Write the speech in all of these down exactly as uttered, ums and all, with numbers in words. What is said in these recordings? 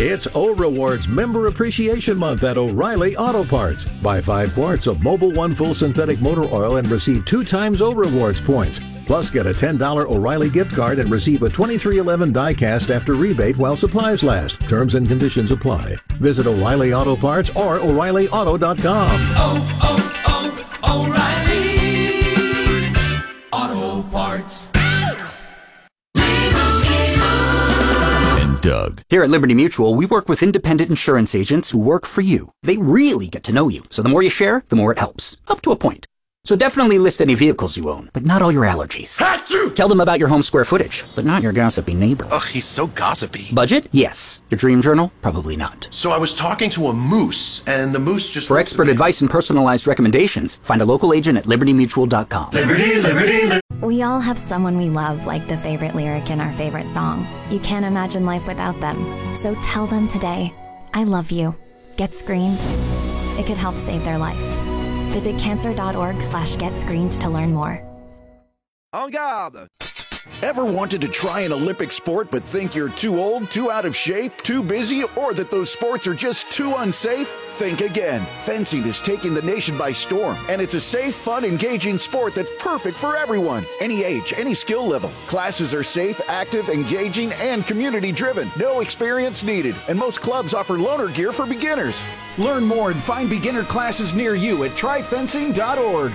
It's O-Rewards Member Appreciation Month at O'Reilly Auto Parts. Buy five quarts of Mobil One Full Synthetic Motor Oil and receive two times O-Rewards points. Plus, get a ten dollars O'Reilly gift card and receive a twenty-three eleven die-cast after rebate while supplies last. Terms and conditions apply. Visit O'Reilly Auto Parts or O'Reilly Auto dot com. Oh, oh, oh, O'Reilly Auto Parts. Doug. Here at Liberty Mutual, we work with independent insurance agents who work for you. They really get to know you. So the more you share, the more it helps. Up to a point. So definitely list any vehicles you own, but not all your allergies. Achoo! Tell them about your home square footage, but not your gossipy neighbor. Ugh, he's so gossipy. Budget? Yes. Your dream journal? Probably not. So I was talking to a moose, and the moose just... For expert advice and personalized recommendations, find a local agent at liberty mutual dot com. Liberty, liberty, li- We all have someone we love, like the favorite lyric in our favorite song. You can't imagine life without them. So tell them today, I love you. Get screened. It could help save their life. Visit cancer.org slash get screened to learn more. En garde! Ever wanted to try an Olympic sport but think you're too old, too out of shape, too busy, or that those sports are just too unsafe? Think again. Fencing is taking the nation by storm, and it's a safe, fun, engaging sport that's perfect for everyone. Any age, any skill level. Classes are safe, active, engaging, and community-driven. No experience needed, and most clubs offer loaner gear for beginners. Learn more and find beginner classes near you at try fencing dot org.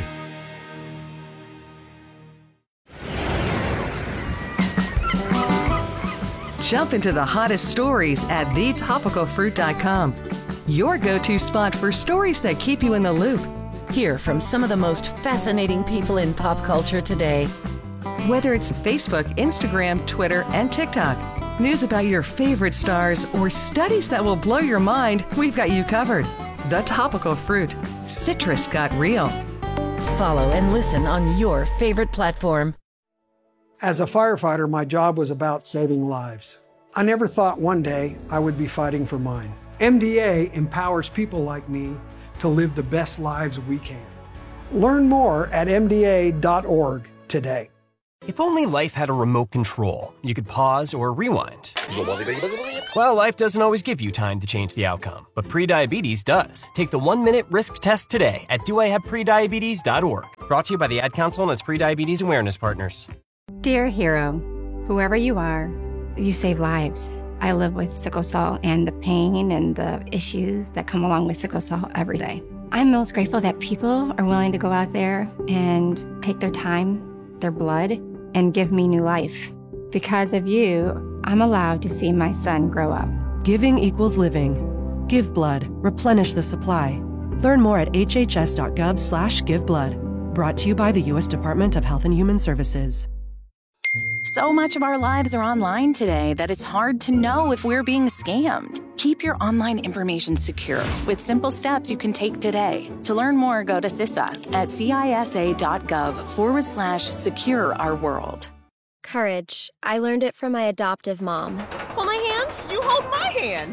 Jump into the hottest stories at the topical fruit dot com. Your go-to spot for stories that keep you in the loop. Hear from some of the most fascinating people in pop culture today. Whether it's Facebook, Instagram, Twitter, and TikTok, news about your favorite stars, or studies that will blow your mind, we've got you covered. The Topical Fruit. Citrus got real. Follow and listen on your favorite platform. As a firefighter, my job was about saving lives. I never thought one day I would be fighting for mine. M D A empowers people like me to live the best lives we can. Learn more at M D A dot org today. If only life had a remote control, you could pause or rewind. Well, life doesn't always give you time to change the outcome, but prediabetes does. Take the one-minute risk test today at do I have prediabetes dot org. Brought to you by the Ad Council and its Prediabetes Awareness Partners. Dear hero, whoever you are, you save lives. I live with sickle cell and the pain and the issues that come along with sickle cell every day. I'm most grateful that people are willing to go out there and take their time, their blood, and give me new life. Because of you, I'm allowed to see my son grow up. Giving equals living. Give blood. Replenish the supply. Learn more at h h s dot gov slash give blood. Brought to you by the U S Department of Health and Human Services. So much of our lives are online today that it's hard to know if we're being scammed. Keep your online information secure with simple steps you can take today. To learn more, go to C I S A at C I S A dot gov forward slash secure our world. Courage. I learned it from my adoptive mom. Hold my hand. You hold my hand.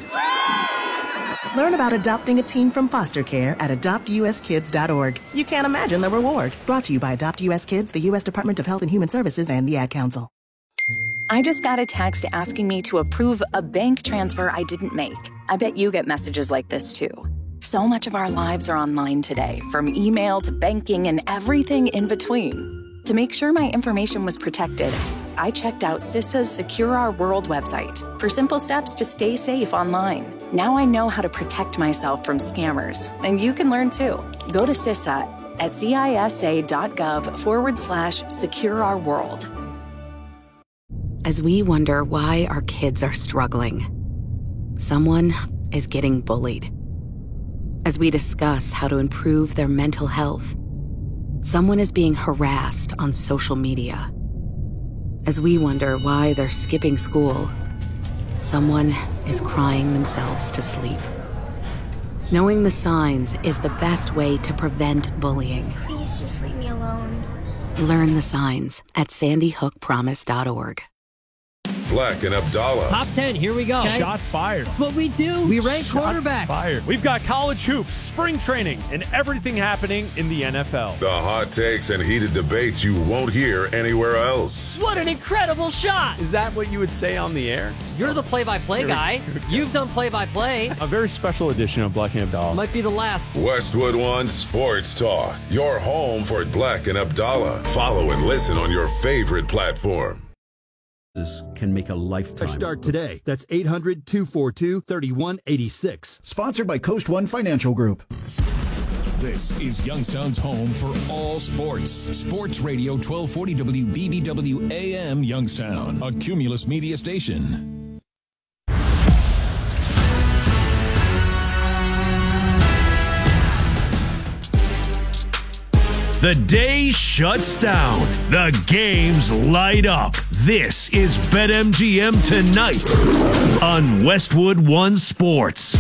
Learn about adopting a teen from foster care at adopt u s kids dot org. You can't imagine the reward. Brought to you by Adopt U S Kids, the U S Department of Health and Human Services, and the Ad Council. I just got a text asking me to approve a bank transfer I didn't make. I bet you get messages like this too. So much of our lives are online today, from email to banking and everything in between. To make sure my information was protected, I checked out C I S A's Secure Our World website for simple steps to stay safe online. Now I know how to protect myself from scammers, and you can learn too. Go to C I S A at C I S A dot gov forward slash secure our world. As we wonder why our kids are struggling, someone is getting bullied. As we discuss how to improve their mental health, someone is being harassed on social media. As we wonder why they're skipping school, someone is crying themselves to sleep. Knowing the signs is the best way to prevent bullying. Please just leave me alone. Learn the signs at sandy hook promise dot org. Black and Abdallah. Top ten, here we go. Okay. Shots fired. That's what we do. We rank Shots quarterbacks. Fired. We've got college hoops, spring training, and everything happening in the N F L. The hot takes and heated debates you won't hear anywhere else. What an incredible shot. Is that what you would say on the air? You're the play-by-play guy. You've done play-by-play. A very special edition of Black and Abdallah. Might be the last. Westwood One Sports Talk. Your home for Black and Abdallah. Follow and listen on your favorite platform. This can make a lifetime. Start today. That's eight hundred, two four two, three one eight six. Sponsored by Coast One Financial Group. This is Youngstown's home for all sports. Sports Radio twelve forty W B B W A M Youngstown, a Cumulus media station. The day shuts down. The games light up. This is BetMGM Tonight on Westwood One Sports.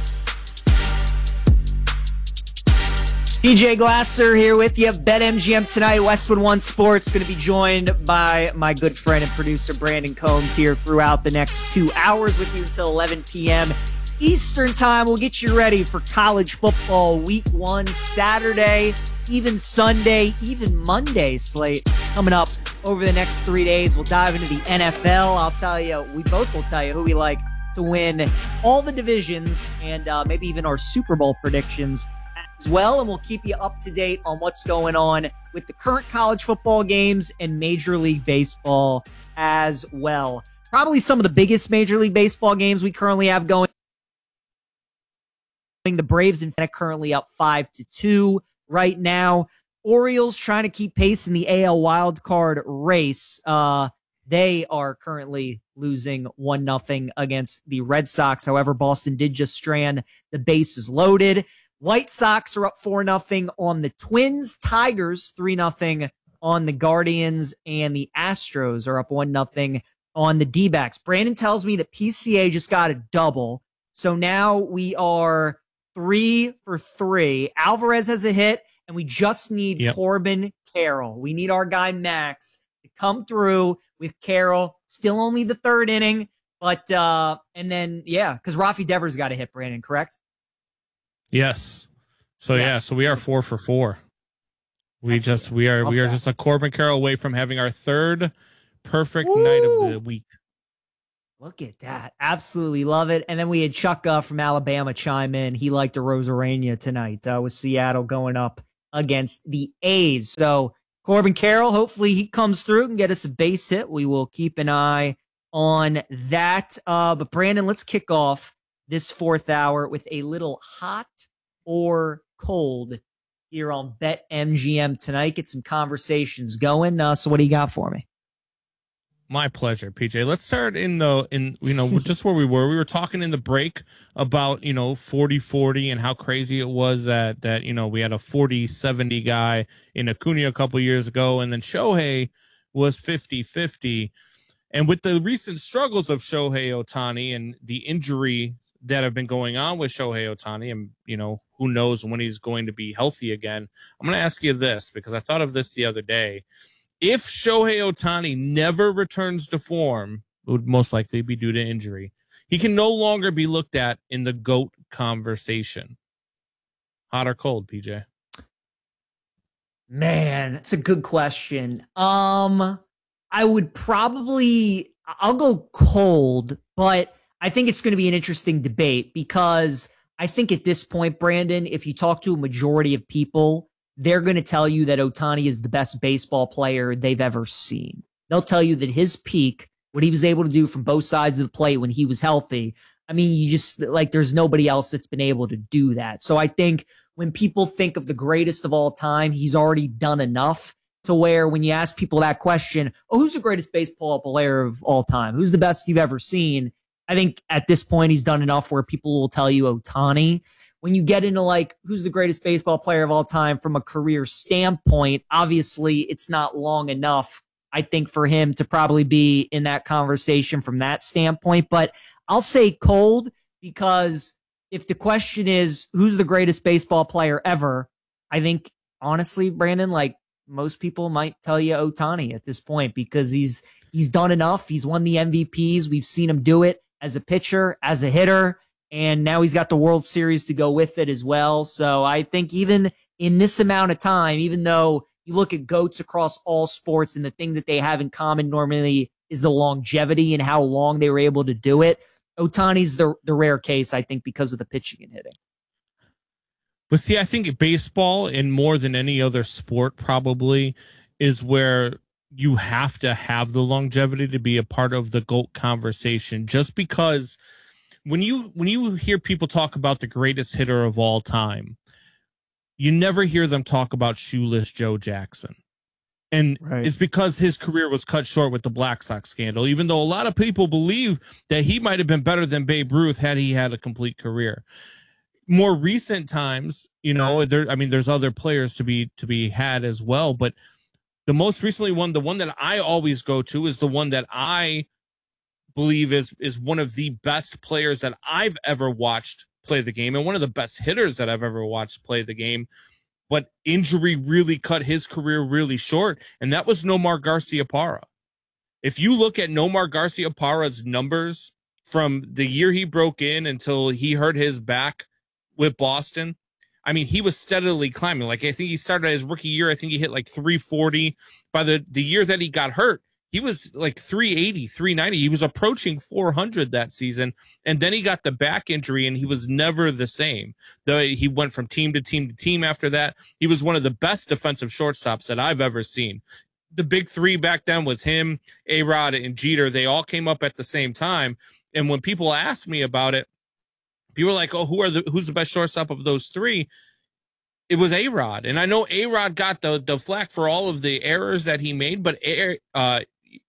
D J Glasser here with you. BetMGM Tonight, Westwood One Sports. Going to be joined by my good friend and producer Brandon Combs here throughout the next two hours with you until eleven p.m. Eastern Time. We'll get you ready for college football week one Saturday, even Sunday, even Monday slate coming up over the next three days. We'll dive into the N F L. I'll tell you, we both will tell you who we like to win all the divisions and uh, maybe even our Super Bowl predictions as well. And we'll keep you up to date on what's going on with the current college football games and Major League Baseball as well. Probably some of the biggest Major League Baseball games we currently have going. The Braves in fact currently up five to two right now. Orioles trying to keep pace in the A L wildcard race. Uh, they are currently losing one nothing against the Red Sox. However, Boston did just strand the bases loaded. White Sox are up four nothing on the Twins. Tigers three nothing on the Guardians. And the Astros are up one nothing on the D-backs. Brandon tells me that P C A just got a double. So now we are three for three. Alvarez has a hit, and we just need yep. Corbin Carroll. We need our guy Max to come through with Carroll. Still only the third inning, but uh, and then yeah, because Rafi Devers got a hit, Brandon, correct? Yes. So yes. yeah, so we are four for four. We Excellent. just we are Love we are that. just a Corbin Carroll away from having our third perfect Woo! night of the week. Look at that. Absolutely love it. And then we had Chuck uh, from Alabama chime in. He liked the Rosarania tonight uh, with Seattle going up against the A's. So Corbin Carroll, hopefully he comes through and get us a base hit. We will keep an eye on that. Uh, but Brandon, let's kick off this fourth hour with a little hot or cold here on BetMGM Tonight. Get some conversations going. Uh, so what do you got for me? My pleasure, P J. Let's start in the, in, you know, just where we were. We were talking in the break about, you know, forty forty and how crazy it was that, that, you know, we had a forty seventy guy in Acuna a couple years ago, and then Shohei was fifty fifty. And with the recent struggles of Shohei Ohtani and the injury that have been going on with Shohei Ohtani, and, you know, who knows when he's going to be healthy again, I'm going to ask you this, because I thought of this the other day. If Shohei Ohtani never returns to form, it would most likely be due to injury. He can no longer be looked at in the GOAT conversation. Hot or cold, P J? Man, it's a good question. Um, I would probably, I'll go cold, but I think it's going to be an interesting debate because I think at this point, Brandon, if you talk to a majority of people, they're going to tell you that Ohtani is the best baseball player they've ever seen. They'll tell you that his peak, what he was able to do from both sides of the plate when he was healthy, I mean, you just, like, there's nobody else that's been able to do that. So I think when people think of the greatest of all time, he's already done enough to where when you ask people that question, oh, who's the greatest baseball player of all time? Who's the best you've ever seen? I think at this point, he's done enough where people will tell you Ohtani. When you get into, like, who's the greatest baseball player of all time from a career standpoint, obviously it's not long enough, I think, for him to probably be in that conversation from that standpoint. But I'll say cold because if the question is who's the greatest baseball player ever, I think, honestly, Brandon, like, most people might tell you Ohtani at this point because he's he's done enough. He's won the M V Ps. We've seen him do it as a pitcher, as a hitter, and now he's got the World Series to go with it as well. So I think even in this amount of time, even though you look at GOATs across all sports and the thing that they have in common normally is the longevity and how long they were able to do it, Ohtani's the, the rare case, I think, because of the pitching and hitting. But see, I think baseball, in more than any other sport, probably is where you have to have the longevity to be a part of the GOAT conversation. Just because when you when you hear people talk about the greatest hitter of all time, you never hear them talk about Shoeless Joe Jackson. And right. It's because his career was cut short with the Black Sox scandal, even though a lot of people believe that he might have been better than Babe Ruth had he had a complete career. More recent times, you know, there, I mean, there's other players to be to be had as well, but the most recently one, the one that I always go to is the one that I believe is is one of the best players that I've ever watched play the game and one of the best hitters that I've ever watched play the game. But injury really cut his career really short, and that was Nomar Garciaparra. If you look at Nomar Garciaparra's numbers from the year he broke in until he hurt his back with Boston, I mean, he was steadily climbing. Like, I think he started his rookie year, I think he hit like three forty. By the, the year that he got hurt, he was like three eighty, three ninety. He was approaching four hundred that season. And then he got the back injury and he was never the same. Though he went from team to team to team after that. He was one of the best defensive shortstops that I've ever seen. The big three back then was him, A-Rod, and Jeter. They all came up at the same time. And when people asked me about it, people were like, oh, who are the, who's the best shortstop of those three? It was A-Rod. And I know A-Rod got the, the flack for all of the errors that he made, but A- uh,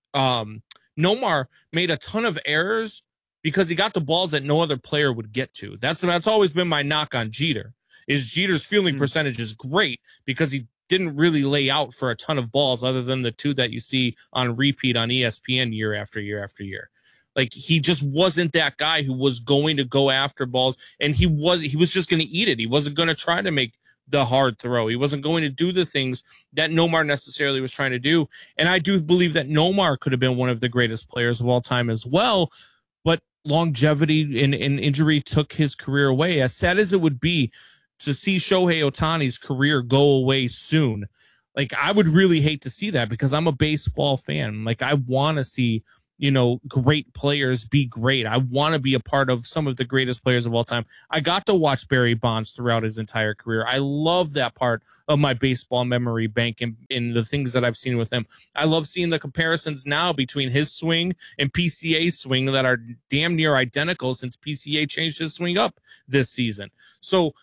um, Nomar made a ton of errors because he got the balls that no other player would get to. That's, that's always been my knock on Jeter, is Jeter's fielding mm-hmm. percentage is great because he didn't really lay out for a ton of balls other than the two that you see on repeat on E S P N year after year after year. Like, he just wasn't that guy who was going to go after balls, and he was he was just going to eat it. He wasn't going to try to make the hard throw. He wasn't going to do the things that Nomar necessarily was trying to do. And I do believe that Nomar could have been one of the greatest players of all time as well, but longevity and, and injury took his career away. As sad as it would be to see Shohei Ohtani's career go away soon, like, I would really hate to see that because I'm a baseball fan. Like, I want to see, you know, great players be great. I want to be a part of some of the greatest players of all time. I got to watch Barry Bonds throughout his entire career. I love that part of my baseball memory bank and in the things that I've seen with him. I love seeing the comparisons now between his swing and P C A's swing that are damn near identical since P C A changed his swing up this season. So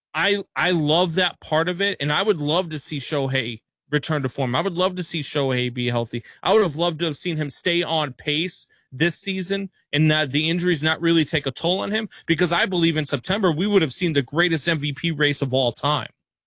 I I love that part of it, and I would love to see Shohei return to form. I would love to see Shohei be healthy. I would have loved to have seen him stay on pace this season and that the injuries not really take a toll on him, because I believe in September we would have seen the greatest M V P race of all time.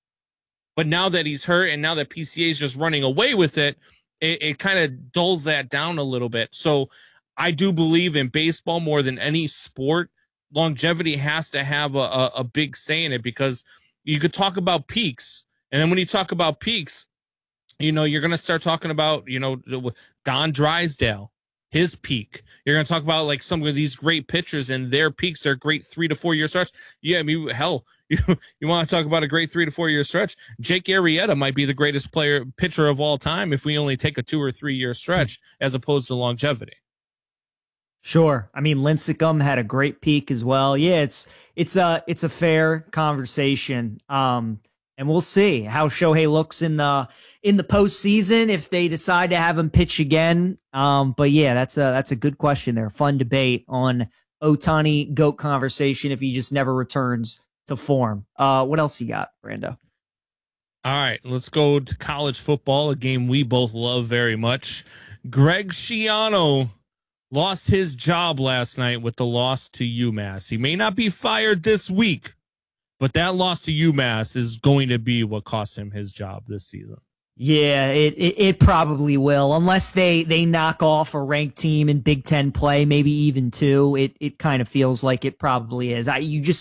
But now that he's hurt and now that P C A is just running away with it, it, it kind of dulls that down a little bit. So I do believe in baseball more than any sport, longevity has to have a, a, a big say in it, because you could talk about peaks. And then when you talk about peaks, you know, you're going to start talking about, you know, Don Drysdale, his peak. You're going to talk about like some of these great pitchers and their peaks, their great three to four year stretch. Yeah, I mean, hell, you, you want to talk about a great three to four year stretch? Jake Arrieta might be the greatest player pitcher of all time if we only take a two or three year stretch as opposed to longevity. Sure. I mean, Lincecum had a great peak as well. Yeah, it's it's a it's a fair conversation. Um, and we'll see how Shohei looks in the in the postseason if they decide to have him pitch again. Um, but yeah, that's a that's a good question there. Fun debate on Ohtani GOAT conversation if he just never returns to form. Uh, what else you got, Brando? All right, let's go to college football, a game we both love very much. Greg Schiano lost his job last night with the loss to UMass. He may not be fired this week, but that loss to UMass is going to be what cost him his job this season. Yeah, it, it it probably will, unless they they knock off a ranked team in Big Ten play, maybe even two. It it kind of feels like it probably is. I you just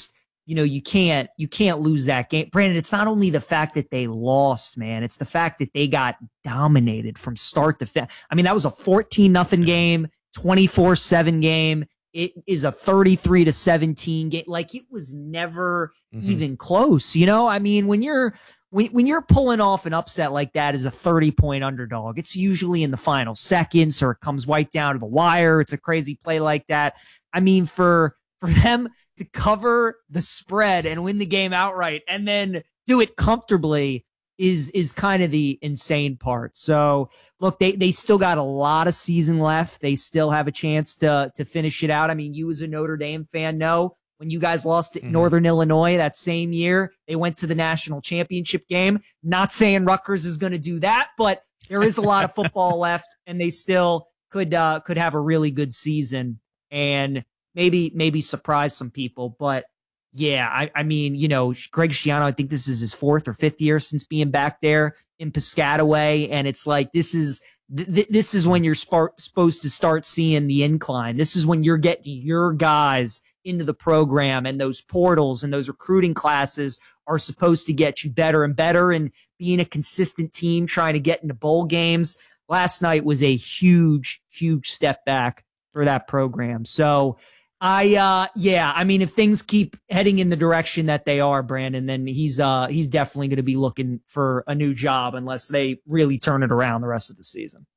you know, you can't, you can't lose that game. Brandon, it's not only the fact that they lost, man. It's the fact that they got dominated from start to finish. I mean, that was a fourteen nothing game, twenty-four seven game. It is a thirty-three to seventeen game. Like, it was never mm-hmm. even close. You know, I mean, when you're, when, when you're pulling off an upset like that as a thirty point underdog, it's usually in the final seconds or it comes right down to the wire. It's a crazy play like that. I mean, for, for them to cover the spread and win the game outright and then do it comfortably is, is kind of the insane part. So look, they, they still got a lot of season left. They still have a chance to, to finish it out. I mean, you as a Notre Dame fan know when you guys lost at mm-hmm. Northern Illinois that same year, they went to the national championship game. Not saying Rutgers is going to do that, but there is a lot of football left and they still could, uh, could have a really good season and maybe, maybe surprise some people. But yeah, I, I mean, you know, Greg Schiano, I think this is his fourth or fifth year since being back there in Piscataway. And it's like, this is, th- this is when you're sp- supposed to start seeing the incline. This is when you're getting your guys into the program, and those portals and those recruiting classes are supposed to get you better and better, and being a consistent team trying to get into bowl games. Last night was a huge, huge step back for that program. So, I, uh, yeah, I mean, if things keep heading in the direction that they are, Brandon, then he's, uh, he's definitely going to be looking for a new job unless they really turn it around the rest of the season.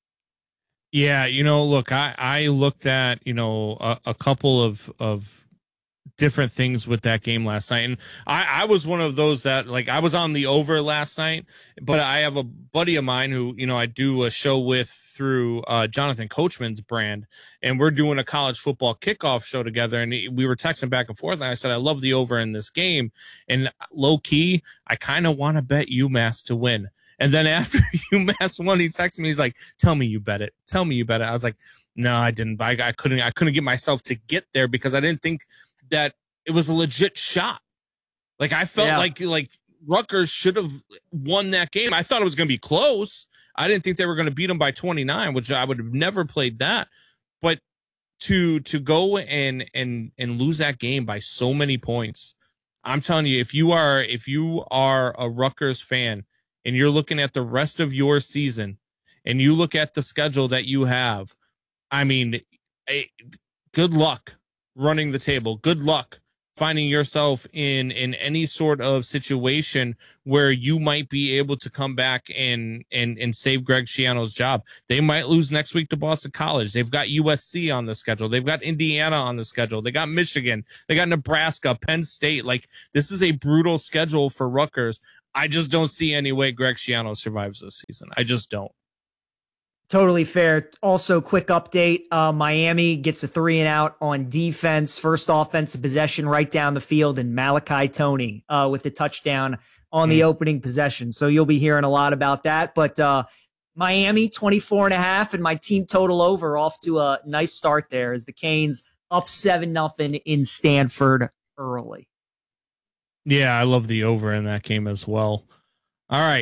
Yeah. You know, look, I, I looked at, you know, a, a couple of, of, different things with that game last night. And I, I was one of those that, like, I was on the over last night, but I have a buddy of mine who, you know, I do a show with through uh, Jonathan Coachman's brand, and we're doing a college football kickoff show together. And we were texting back and forth, and I said, I love the over in this game. And low key, I kind of want to bet UMass to win. And then after UMass won, he texted me, he's like, tell me you bet it. Tell me you bet it. I was like, no, I didn't. I, I couldn't, I couldn't get myself to get there because I didn't think that it was a legit shot. Like, I felt yeah. like like Rutgers should have won that game. I thought it was going to be close. I didn't think they were going to beat them by twenty-nine, which I would have never played that. But to to go and and and lose that game by so many points, I'm telling you, if you are if you are a Rutgers fan and you're looking at the rest of your season and you look at the schedule that you have, I mean, a, good luck running the table. Good luck finding yourself in in any sort of situation where you might be able to come back and and and save Greg Schiano's job. They might lose next week to Boston College. They've got U S C on the schedule. They've got Indiana on the schedule. They got Michigan. They got Nebraska, Penn State. Like, this is a brutal schedule for Rutgers. I just don't see any way Greg Schiano survives this season. I just don't. Totally fair. Also, quick update. Uh, Miami gets a three and out on defense. First offensive possession right down the field, and Malachi Toney uh, with the touchdown on mm. the opening possession. So you'll be hearing a lot about that. But uh, Miami, twenty-four and a half, and my team total over off to a nice start there as the Canes up seven nothing in Stanford early. Yeah, I love the over in that game as well. All right.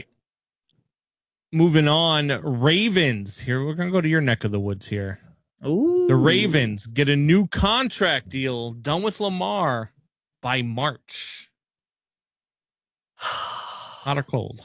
Moving on, Ravens. Here, we're going to go to your neck of the woods here. Ooh. The Ravens get a new contract deal done with Lamar by March. Hot or cold?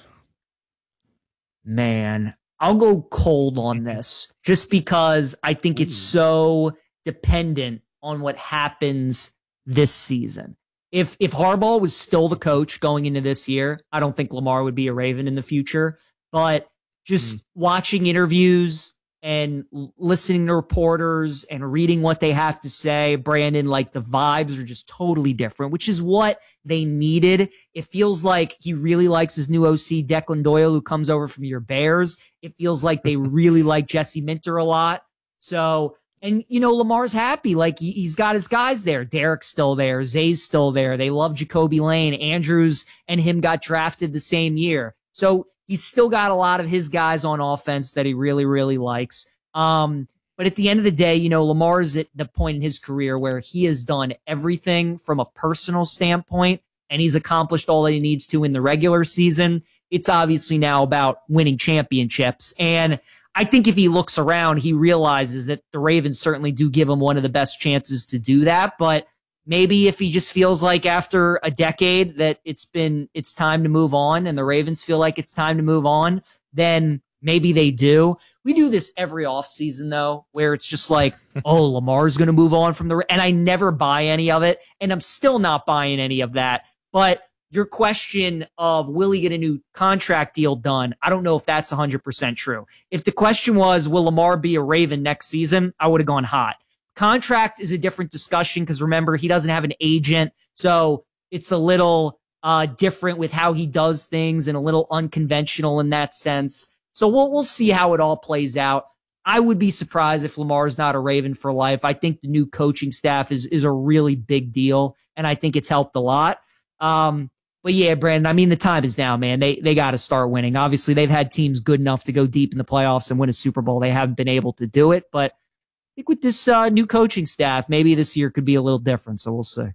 Man, I'll go cold on this just because I think it's so dependent on what happens this season. If if Harbaugh was still the coach going into this year, I don't think Lamar would be a Raven in the future. But just mm. watching interviews and listening to reporters and reading what they have to say, Brandon, like, the vibes are just totally different, which is what they needed. It feels like he really likes his new O C, Declan Doyle, who comes over from your Bears. It feels like they really like Jesse Minter a lot. So, and, you know, Lamar's happy. Like, he, he's got his guys there. Derek's still there. Zay's still there. They love Jacoby Lane. Andrews and him got drafted the same year. So he's still got a lot of his guys on offense that he really, really likes. Um, but at the end of the day, you know, Lamar's at the point in his career where he has done everything from a personal standpoint, and he's accomplished all that he needs to in the regular season. It's obviously now about winning championships. And I think if he looks around, he realizes that the Ravens certainly do give him one of the best chances to do that. But maybe if he just feels like after a decade that it's been, it's time to move on and the Ravens feel like it's time to move on, then maybe they do. We do this every offseason, though, where it's just like, oh, Lamar's going to move on from the, and I never buy any of it. And I'm still not buying any of that. But your question of will he get a new contract deal done? I don't know if that's one hundred percent true. If the question was, will Lamar be a Raven next season? I would have gone hot. Contract is a different discussion because remember, he doesn't have an agent. So it's a little uh, different with how he does things and a little unconventional in that sense. So we'll, we'll see how it all plays out. I would be surprised if Lamar is not a Raven for life. I think the new coaching staff is, is a really big deal, and I think it's helped a lot. Um, But yeah, Brandon, I mean, the time is now, man. They they got to start winning. Obviously, they've had teams good enough to go deep in the playoffs and win a Super Bowl. They haven't been able to do it. But I think with this uh, new coaching staff, maybe this year could be a little different. So we'll see.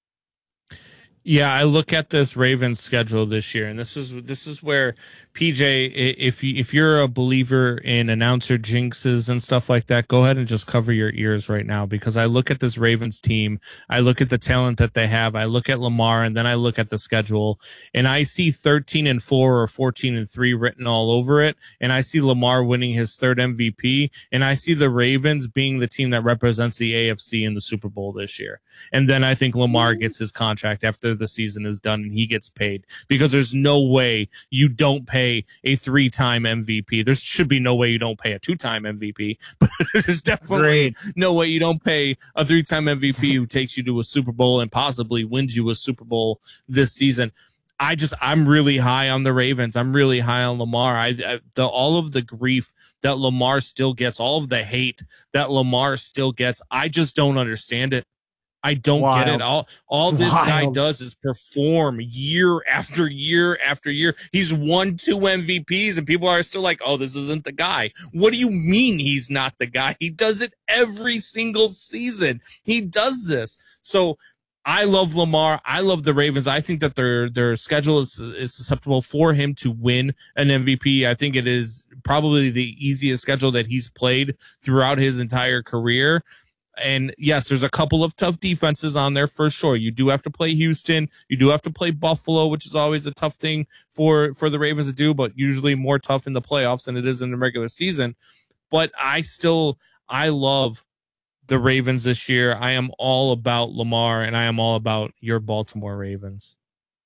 Yeah, I look at this Ravens schedule this year, and this is this is where P J, if you, if you're a believer in announcer jinxes and stuff like that, go ahead and just cover your ears right now, because I look at this Ravens team, I look at the talent that they have, I look at Lamar, and then I look at the schedule, and I see thirteen and four or fourteen and three written all over it, and I see Lamar winning his third M V P, and I see the Ravens being the team that represents the A F C in the Super Bowl this year. And then I think Lamar gets his contract after the season is done and he gets paid, because there's no way you don't pay a three-time M V P. There should be no way you don't pay a two-time M V P, but there's definitely Great. no way you don't pay a three-time M V P who takes you to a Super Bowl and possibly wins you a Super Bowl this season. I just, I'm really high on the Ravens. I'm really high on Lamar. I, I the, all of the grief that Lamar still gets, all of the hate that Lamar still gets, I just don't understand it. I don't Wild. get it. All all this Wild. guy does is perform year after year after year. He's won two M V Ps and people are still like, oh, this isn't the guy. What do you mean he's not the guy? He does it every single season. He does this. So I love Lamar. I love the Ravens. I think that their their schedule is, is susceptible for him to win an M V P. I think it is probably the easiest schedule that he's played throughout his entire career. And yes, there's a couple of tough defenses on there for sure. You do have to play Houston. You do have to play Buffalo, which is always a tough thing for, for the Ravens to do, but usually more tough in the playoffs than it is in the regular season. But I still, I love the Ravens this year. I am all about Lamar, and I am all about your Baltimore Ravens.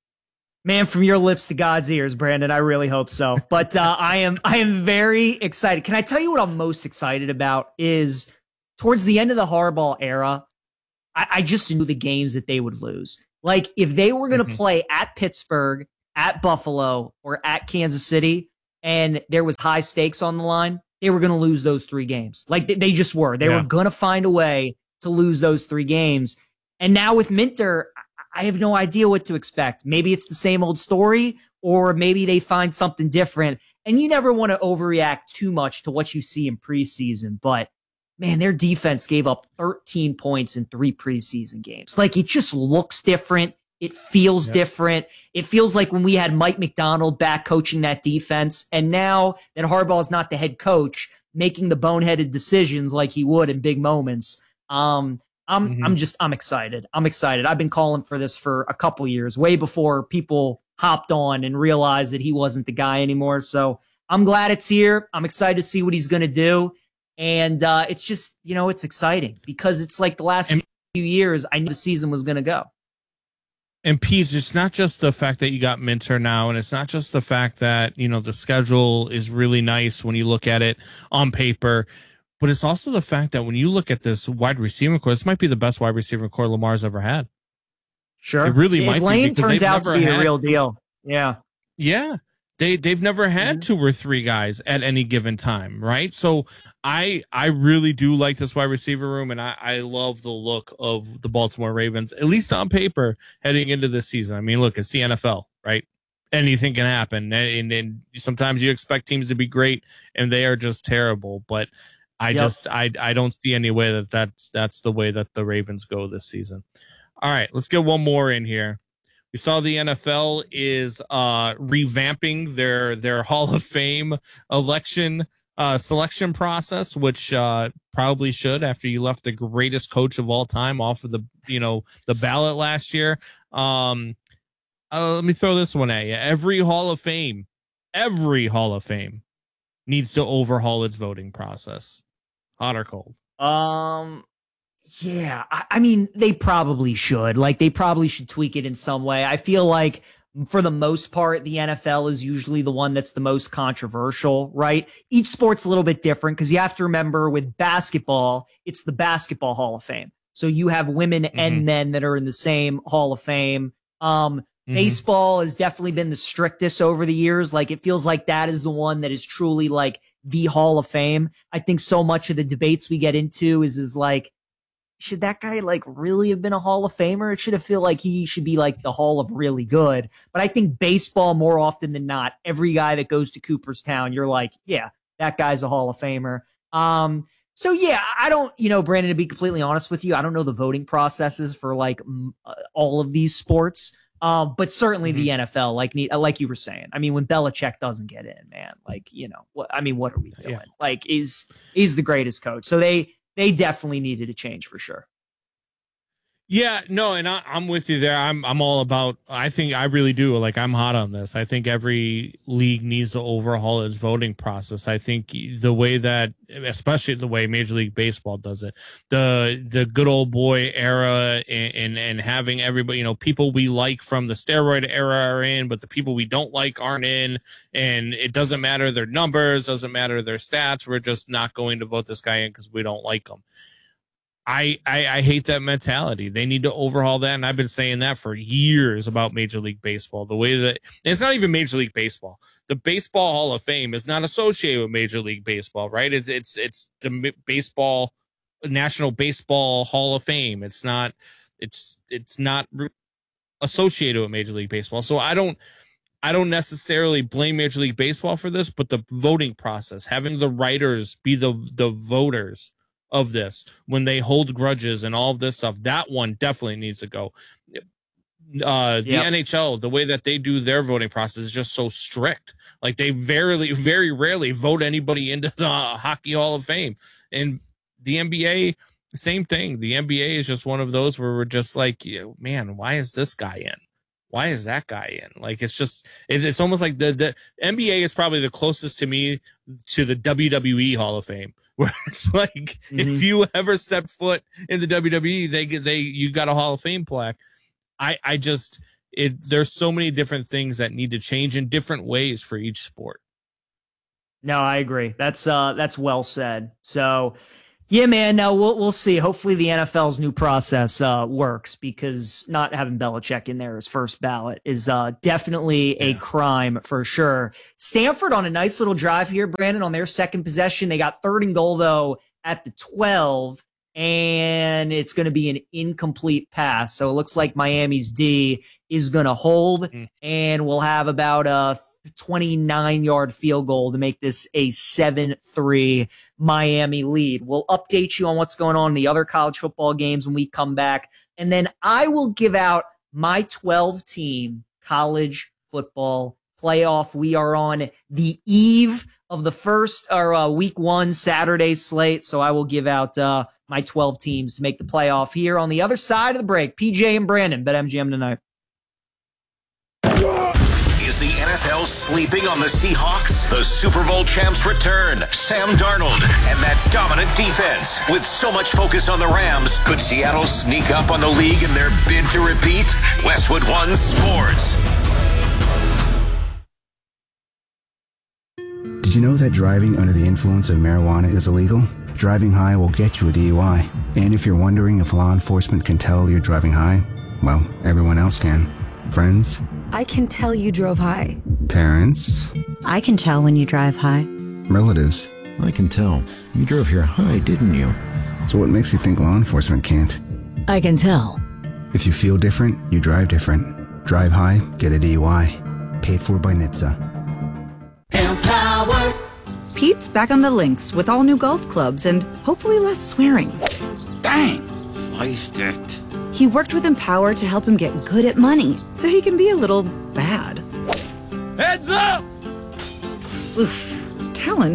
Man, from your lips to God's ears, Brandon. I really hope so. But uh, I am, I am very excited. Can I tell you what I'm most excited about is towards the end of the Harbaugh era, I, I just knew the games that they would lose. Like, if they were going to mm-hmm. play at Pittsburgh, at Buffalo, or at Kansas City, and there was high stakes on the line, they were going to lose those three games. Like, they, they just were. They yeah. were going to find a way to lose those three games. And now with Minter, I have no idea what to expect. Maybe it's the same old story, or maybe they find something different. And you never want to overreact too much to what you see in preseason, but man, their defense gave up thirteen points in three preseason games. Like, it just looks different. It feels yep. different. It feels like when we had Mike McDonald back coaching that defense, and now that Harbaugh is not the head coach, making the boneheaded decisions like he would in big moments. Um, I'm, mm-hmm. I'm just, I'm excited. I'm excited. I've been calling for this for a couple years, way before people hopped on and realized that he wasn't the guy anymore. So I'm glad it's here. I'm excited to see what he's going to do. And uh, it's just, you know, it's exciting because it's like the last and, few years, I knew the season was going to go. And Pete, it's not just the fact that you got Minter now, and it's not just the fact that, you know, the schedule is really nice when you look at it on paper, but it's also the fact that when you look at this wide receiver core, this might be the best wide receiver core Lamar's ever had. Sure. It really if might Lane be. turns out to be had, the real deal. Yeah. Yeah. They they've never had two or three guys at any given time, right? So I I really do like this wide receiver room, and I, I love the look of the Baltimore Ravens, at least on paper, heading into this season. I mean, look, it's the N F L, right? Anything can happen, and, and sometimes you expect teams to be great, and they are just terrible. But I yep. just I I don't see any way that that's that's the way that the Ravens go this season. All right, let's get one more in here. We saw the N F L is uh, revamping their their Hall of Fame election uh, selection process, which uh, probably should after you left the greatest coach of all time off of the, you know, the ballot last year. Um, uh, let me throw this one at you. Every Hall of Fame, every Hall of Fame needs to overhaul its voting process. Hot or cold? Um, yeah, I, I mean, they probably should. Like, they probably should tweak it in some way. I feel like, for the most part, the N F L is usually the one that's the most controversial, right? Each sport's a little bit different because you have to remember with basketball, it's the Basketball Hall of Fame. So you have women mm-hmm. and men that are in the same Hall of Fame. Um, mm-hmm. Baseball has definitely been the strictest over the years. Like, it feels like that is the one that is truly like the Hall of Fame. I think so much of the debates we get into is, is like, should that guy like really have been a Hall of Famer? It should have feel like he should be like the Hall of really good. But I think baseball, more often than not, every guy that goes to Cooperstown, you're like, yeah, that guy's a Hall of Famer. Um, so yeah, I don't, you know, Brandon, to be completely honest with you, I don't know the voting processes for like m- uh, all of these sports. Um, but certainly mm-hmm. the N F L, like, like you were saying, I mean, when Belichick doesn't get in, man, like, you know, what, I mean, what are we doing? Yeah. Like, is, is the greatest coach. So they, They definitely needed a change for sure. Yeah, no, and I, I'm with you there. I'm I'm all about. I think I really do. Like, I'm hot on this. I think every league needs to overhaul its voting process. I think the way that, especially the way Major League Baseball does it, the the good old boy era, and and, and having everybody, you know, people we like from the steroid era are in, but the people we don't like aren't in, and it doesn't matter their numbers, doesn't matter their stats. We're just not going to vote this guy in because we don't like him. I, I, I hate that mentality. They need to overhaul that. And I've been saying that for years about Major League Baseball. The way that it's not even Major League Baseball. The Baseball Hall of Fame is not associated with Major League Baseball, right? It's, it's, it's the baseball, National Baseball Hall of Fame. It's not, it's, it's not associated with Major League Baseball. So I don't, I don't necessarily blame Major League Baseball for this, but the voting process, having the writers be the, the voters of this when they hold grudges and all of this stuff, that one definitely needs to go. Uh, the yep. N H L, the way that they do their voting process is just so strict. Like, they very, very rarely vote anybody into the Hockey Hall of Fame. And the N B A, same thing. The N B A is just one of those where we're just like, man, why is this guy in? Why is that guy in? Like, it's just, it, it's almost like the, the N B A is probably the closest to me to the W W E Hall of Fame, where it's like, mm-hmm. if you ever step foot in the W W E, they get, they, you got a Hall of Fame plaque. I, I just, it, there's so many different things that need to change in different ways for each sport. No, I agree. That's, uh, that's well said. So, yeah, man, no, we'll we'll see. Hopefully the N F L's new process uh, works, because not having Belichick in there as first ballot is uh, definitely yeah. a crime for sure. Stanford on a nice little drive here, Brandon, on their second possession. They got third and goal, though, at the twelve, and it's going to be an incomplete pass. So it looks like Miami's D is going to hold, mm. and we'll have about a twenty-nine yard field goal to make this a seven three Miami lead. We'll update you on what's going on in the other college football games when we come back. And then I will give out my twelve team college football playoff. We are on the eve of the first or uh, week one Saturday slate. So I will give out uh, my twelve teams to make the playoff here on the other side of the break. P J and Brandon, BetMGM tonight. Is the N F L sleeping on the Seahawks? The Super Bowl champs return. Sam Darnold and that dominant defense. With so much focus on the Rams, could Seattle sneak up on the league in their bid to repeat? Westwood One Sports. Did you know that driving under the influence of marijuana is illegal? Driving high will get you a D U I. And if you're wondering if law enforcement can tell you're driving high, well, everyone else can. Friends? I can tell you drove high. Parents? I can tell when you drive high. Relatives? I can tell. You drove here high, didn't you? So what makes you think law enforcement can't? I can tell. If you feel different, you drive different. Drive high, get a D U I. Paid for by N H T S A. Empower. Pete's back on the links with all new golf clubs and hopefully less swearing. Dang! Sliced it. He worked with Empower to help him get good at money, so he can be a little bad. Heads up! Oof. Talent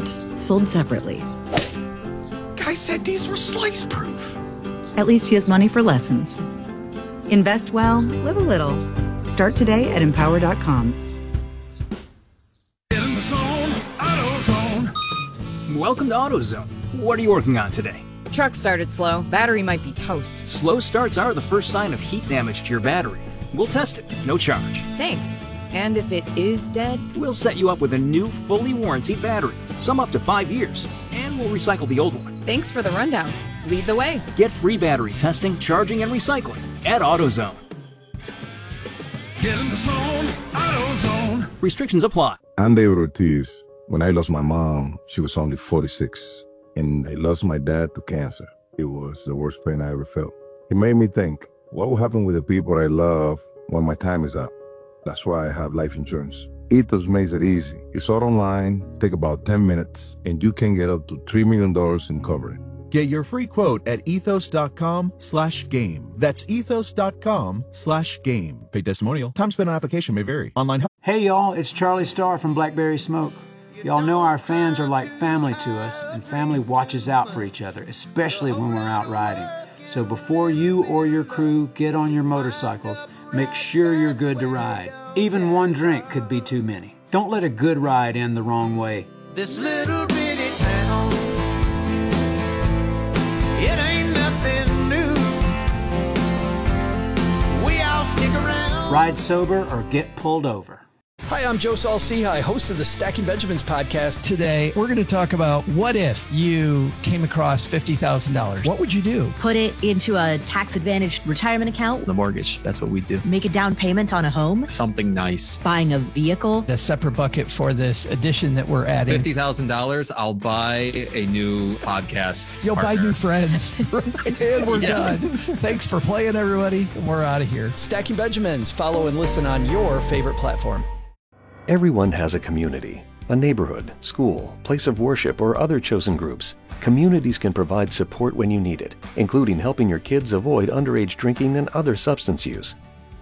sold separately. Guy said these were slice proof. At least he has money for lessons. Invest well, live a little. Start today at empower dot com. Get in the zone, AutoZone. Welcome to AutoZone. What are you working on today? Truck started slow. Battery might be toast. Slow starts are the first sign of heat damage to your battery. We'll test it, no charge. Thanks. And if it is dead? We'll set you up with a new, fully warranted battery, some up to five years, and we'll recycle the old one. Thanks for the rundown. Lead the way. Get free battery testing, charging, and recycling at AutoZone. Get in the zone, AutoZone. Restrictions apply. I'm David Ortiz. When I lost my mom, she was only forty-six. And I lost my dad to cancer. It was the worst pain I ever felt. It made me think, what will happen with the people I love when my time is up? That's why I have life insurance. Ethos makes it easy. It's all online, take about ten minutes, and you can get up to three million dollars in coverage. Get your free quote at ethos.com slash game. That's ethos.com slash game. Paid testimonial. Time spent on application may vary. Online. Hey y'all, it's Charlie Starr from Blackberry Smoke. Y'all know our fans are like family to us, and family watches out for each other, especially when we're out riding. So before you or your crew get on your motorcycles, make sure you're good to ride. Even one drink could be too many. Don't let a good ride end the wrong way. This little bitty town, it ain't nothing new. We all stick around. Ride sober or get pulled over. Hi, I'm Joe Saul-Sehy, host of the Stacking Benjamins podcast. Today, we're going to talk about what if you came across fifty thousand dollars. What would you do? Put it into a tax-advantaged retirement account. The mortgage, that's what we do. Make a down payment on a home. Something nice. Buying a vehicle. A separate bucket for this addition that we're adding. fifty thousand dollars, I'll buy a new podcast You'll partner. buy new friends. And we're Yeah. done. Thanks for playing, everybody. We're out of here. Stacking Benjamins. Follow and listen on your favorite platform. Everyone has a community, a neighborhood, school, place of worship, or other chosen groups. Communities can provide support when you need it, including helping your kids avoid underage drinking and other substance use.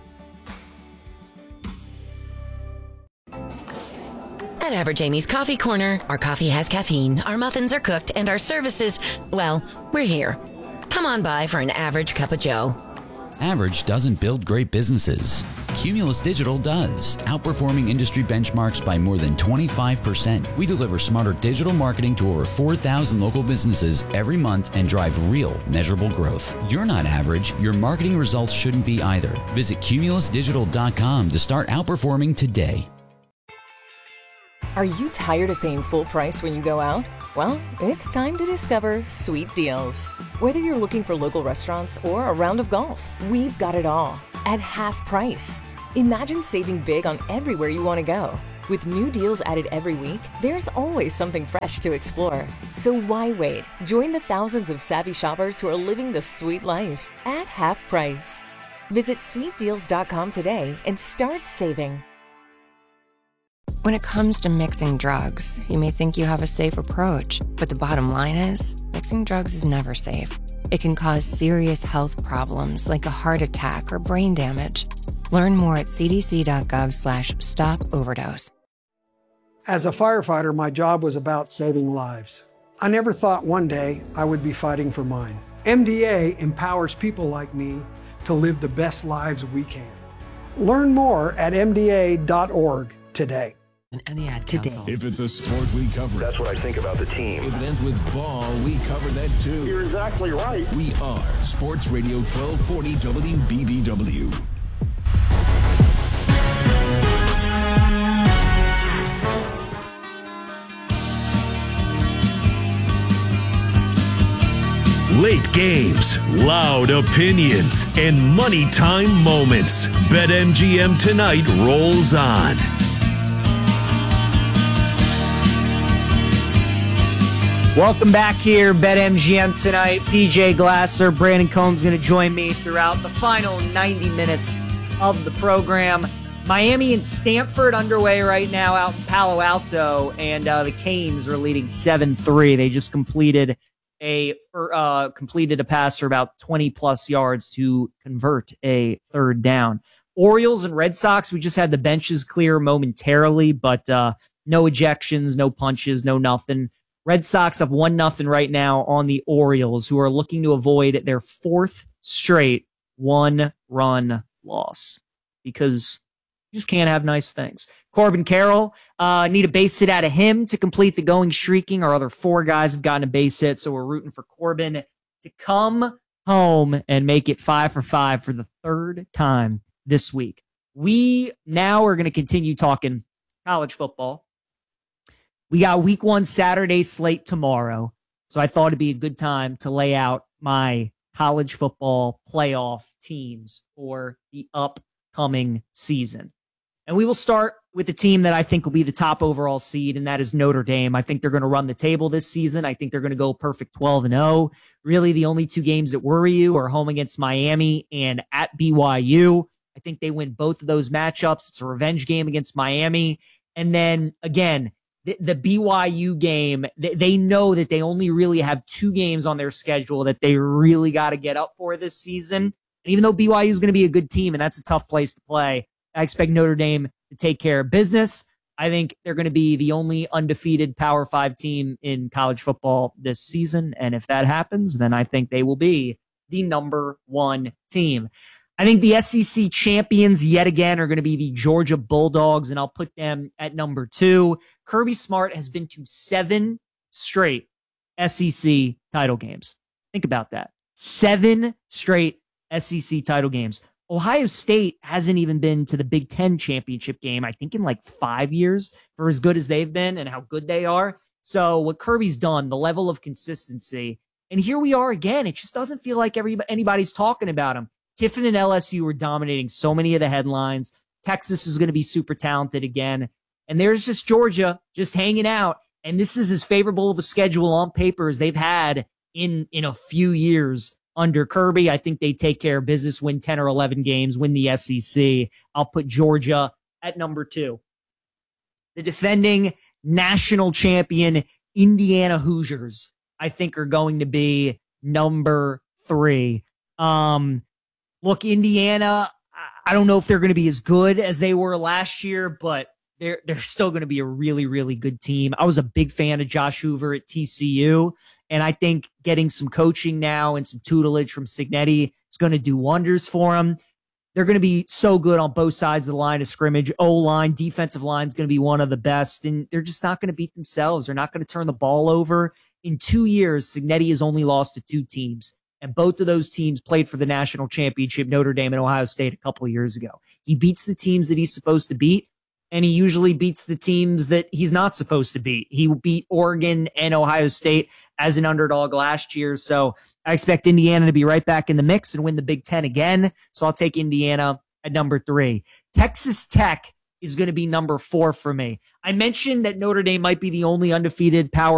At Average Amy's Coffee Corner, our coffee has caffeine, our muffins are cooked, and our services, well, we're here. Come on by for an average cup of joe. Average doesn't build great businesses. Cumulus Digital does, outperforming industry benchmarks by more than twenty-five percent. We deliver smarter digital marketing to over four thousand local businesses every month and drive real, measurable growth. You're not average. Your marketing results shouldn't be either. Visit cumulus digital dot com to start outperforming today. Are you tired of paying full price when you go out? Well, it's time to discover Sweet Deals. Whether you're looking for local restaurants or a round of golf, we've got it all at half price. Imagine saving big on everywhere you want to go. With new deals added every week, there's always something fresh to explore. So why wait? Join the thousands of savvy shoppers who are living the sweet life at half price. Visit sweet deals dot com today and start saving. When it comes to mixing drugs, you may think you have a safe approach, but the bottom line is, mixing drugs is never safe. It can cause serious health problems like a heart attack or brain damage. Learn more at c d c dot gov slash stop overdose. As a firefighter, my job was about saving lives. I never thought one day I would be fighting for mine. M D A empowers people like me to live the best lives we can. Learn more at m d a dot org today. And the ad council. If it's a sport, we cover it. That's what I think about the team. If it ends with ball, we cover that too. You're exactly right. We are Sports Radio twelve forty W B B W. Late games, loud opinions, and money time moments. BetMGM Tonight rolls on. Welcome back here, BetMGM Tonight. P J Glasser, Brandon Combs going to join me throughout the final ninety minutes of the program. Miami and Stanford underway right now out in Palo Alto, and uh, the Canes are leading seven three. They just completed a uh, completed a pass for about twenty plus yards to convert a third down. Orioles and Red Sox, we just had the benches clear momentarily, but uh, no ejections, no punches, no nothing. Red Sox up one nothing right now on the Orioles, who are looking to avoid their fourth straight one-run loss because you just can't have nice things. Corbin Carroll, uh, need a base hit out of him to complete the going streaking. Our other four guys have gotten a base hit, so we're rooting for Corbin to come home and make it five for five for the third time this week. We now are going to continue talking college football. We got week one Saturday slate tomorrow, so I thought it'd be a good time to lay out my college football playoff teams for the upcoming season. And we will start with the team that I think will be the top overall seed, and that is Notre Dame. I think they're going to run the table this season. I think they're going to go perfect twelve and oh. Really, the only two games that worry you are home against Miami and at B Y U. I think they win both of those matchups. It's a revenge game against Miami. And then, again, the, the B Y U game, they, they know that they only really have two games on their schedule that they really got to get up for this season. And even though B Y U is going to be a good team, and that's a tough place to play, I expect Notre Dame to take care of business. I think they're going to be the only undefeated Power Five team in college football this season. And if that happens, then I think they will be the number one team. I think the S E C champions yet again are going to be the Georgia Bulldogs, and I'll put them at number two. Kirby Smart has been to seven straight S E C title games. Think about that. Seven straight S E C title games. Ohio State hasn't even been to the Big Ten championship game, I think, in like five years for as good as they've been and how good they are. So what Kirby's done, the level of consistency, and here we are again. It just doesn't feel like every, anybody's talking about him. Kiffin and L S U were dominating so many of the headlines. Texas is going to be super talented again. And there's just Georgia just hanging out. And this is as favorable of a schedule on paper as they've had in, in a few years under Kirby. I think they take care of business, win ten or eleven games, win the S E C. I'll put Georgia at number two. The defending national champion Indiana Hoosiers, I think, are going to be number three. Um, look, Indiana, I don't know if they're going to be as good as they were last year, but they're they're still going to be a really, really good team. I was a big fan of Josh Hoover at T C U, and I think getting some coaching now and some tutelage from Cignetti is going to do wonders for them. They're going to be so good on both sides of the line of scrimmage. O-line, defensive line is going to be one of the best, and they're just not going to beat themselves. They're not going to turn the ball over. In two years, Cignetti has only lost to two teams, and both of those teams played for the national championship, Notre Dame and Ohio State, a couple of years ago. He beats the teams that he's supposed to beat, and he usually beats the teams that he's not supposed to beat. He beat Oregon and Ohio State as an underdog last year, so I expect Indiana to be right back in the mix and win the Big Ten again, so I'll take Indiana at number three. Texas Tech is going to be number four for me. I mentioned that Notre Dame might be the only undefeated Power